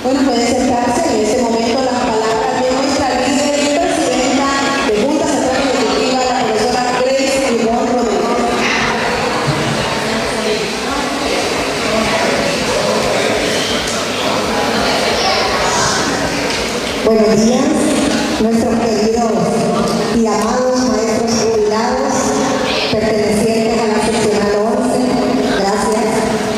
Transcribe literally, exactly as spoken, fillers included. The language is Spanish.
Bueno, puede sentarse. En este momento las palabras de nuestra líder y presidenta de Junta Central Ejecutiva, la profesora Grace Ivonne Rodríguez. Buenos días.